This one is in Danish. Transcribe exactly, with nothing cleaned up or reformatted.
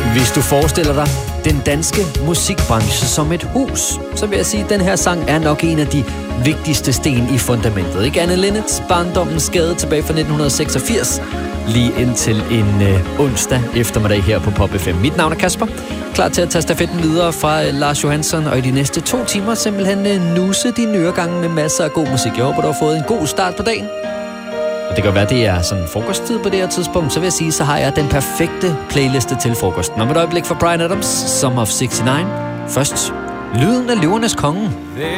Hvis du forestiller dig den danske musikbranche som et hus, så vil jeg sige, at den her sang er nok en af de vigtigste sten i fundamentet. Ikke Anne Linnets barndommens skade tilbage fra nitten seksogfirs, lige indtil en øh, onsdag eftermiddag her på Pop F M. Mit navn er Kasper, klar til at tage stafetten videre fra øh, Lars Johansson, og i de næste to timer simpelthen øh, nuse dine øregange med masser af god musik. Jeg håber, du har fået en god start på dagen. Og det kan være, det er sådan frokosttid på det her tidspunkt, så vil jeg sige, så har jeg den perfekte playliste til frokosten. Om et øjeblik for Bryan Adams, Summer of seksogtres. Først, lyden af løvernes konge.